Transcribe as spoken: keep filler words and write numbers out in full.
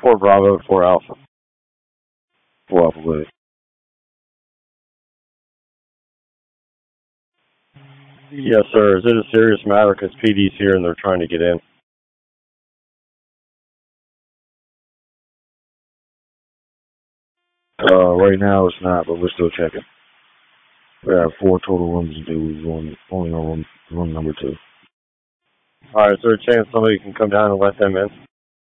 four Bravo, four Alpha. four Alpha, please. Yes, sir. Is it a serious matter? Because P D's here and they're trying to get in. Uh, right now it's not, but we're still checking. We have four total rooms to do. We're only, only on room, room number two. Alright, is there a chance somebody can come down and let them in?